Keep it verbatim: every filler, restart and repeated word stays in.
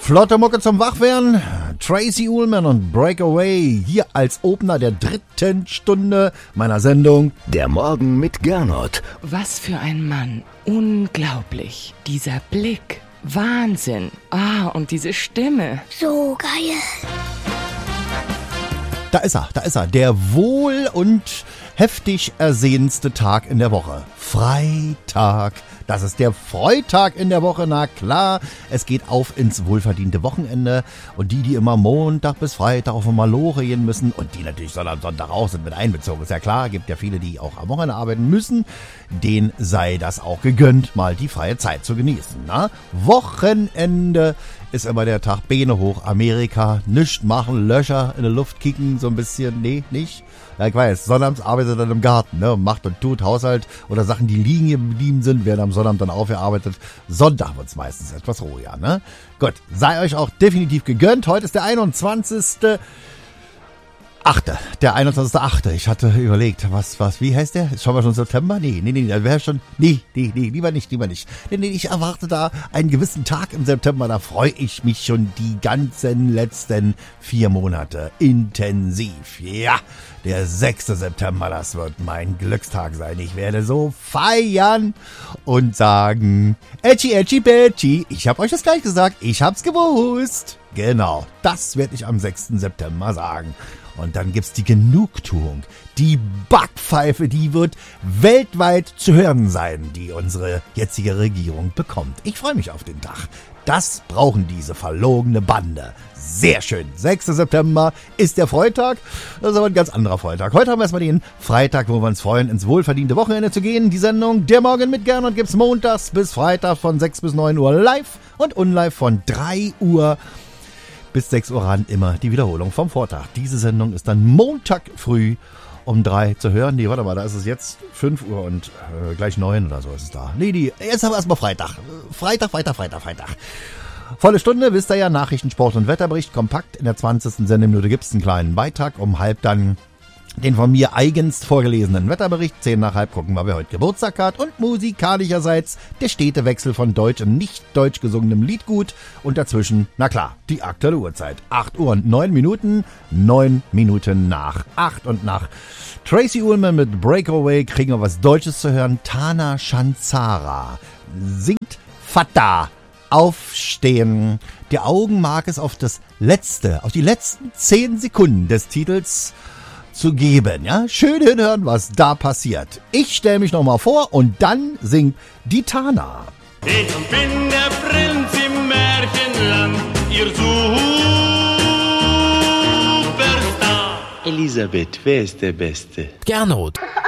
Flotte Mucke zum Wachwerden. Tracy Ullman und Breakaway hier als Opener der dritten Stunde meiner Sendung Der Morgen mit Gernot. Was für ein Mann. Unglaublich. Dieser Blick. Wahnsinn. Ah, und diese Stimme. So geil. Da ist er, da ist er. Der wohl und heftig ersehnendste Tag in der Woche. Freitag. Das ist der Freitag in der Woche, na klar. Es geht auf ins wohlverdiente Wochenende. Und die, die immer Montag bis Freitag auf Malore gehen müssen und die natürlich Sonntag, Sonntag auch sind mit einbezogen, ist ja klar. Gibt ja viele, die auch am Wochenende arbeiten müssen. Denen sei das auch gegönnt, mal die freie Zeit zu genießen. Na? Wochenende ist immer der Tag Beine hoch, Amerika, nichts machen, Löcher in der Luft kicken, so ein bisschen, nee, nicht. Ja, ich weiß, sonnabends arbeitet er dann im Garten, ne, macht und tut Haushalt oder Sachen, die liegen geblieben sind, werden am Sonnabend dann aufgearbeitet. Sonntag wird's meistens etwas ruhiger, ne? Gut, sei euch auch definitiv gegönnt. Heute ist der einundzwanzigste Achte, der einundzwanzigste Achte Ich hatte überlegt, was, was, wie heißt der? Ist schon mal schon September? Nee, nee, nee, da wäre schon, nee, nee, nee, lieber nicht, lieber nicht. Nee, nee, ich erwarte da einen gewissen Tag im September, da freue ich mich schon die ganzen letzten vier Monate intensiv. Ja, der sechste September, das wird mein Glückstag sein. Ich werde so feiern und sagen, Edgy, Edgy, Betty, ich hab euch das gleich gesagt, ich hab's gewusst. Genau, das werde ich am sechsten September sagen. Und dann gibt's die Genugtuung, die Backpfeife, die wird weltweit zu hören sein, die unsere jetzige Regierung bekommt. Ich freue mich auf den Tag. Das brauchen diese verlogene Bande. Sehr schön. sechster September ist der Freitag. Das ist aber ein ganz anderer Freitag. Heute haben wir erstmal den Freitag, wo wir uns freuen, ins wohlverdiente Wochenende zu gehen. Die Sendung Der Morgen mit Gernot gibt's montags bis Freitag von sechs bis neun Uhr live und unlive von drei Uhr bis sechs Uhr ran, immer die Wiederholung vom Vortag. Diese Sendung ist dann Montag früh um drei zu hören. Nee, warte mal, da ist es jetzt fünf Uhr und äh, gleich neun oder so ist es da. Nee, die, jetzt haben wir erstmal Freitag. Freitag, Freitag, Freitag, Freitag. Volle Stunde, wisst ihr ja, Nachrichten, Sport und Wetterbericht. Kompakt in der zwanzigsten Sendeminute gibt's einen kleinen Beitrag. Um halb dann den von mir eigens vorgelesenen Wetterbericht. Zehn nach halb gucken wir, wer heute Geburtstag hat. Und musikalischerseits der Städtewechsel von deutsch und nicht deutsch gesungenem Liedgut. Und dazwischen, na klar, die aktuelle Uhrzeit. acht Uhr und neun Minuten. neun Minuten nach acht und nach Tracy Ullman mit Breakaway kriegen wir was Deutsches zu hören. Tana Shanzara singt Fata. Aufstehen. Der Augenmark ist auf das letzte, auf die letzten zehn Sekunden des Titels zu geben, ja? Schön hinhören, was da passiert. Ich stelle mich nochmal vor und dann singt die Tana. Ich bin der Prinz im Märchenland, ihr Superstar. Elisabeth, wer ist der Beste? Gernot.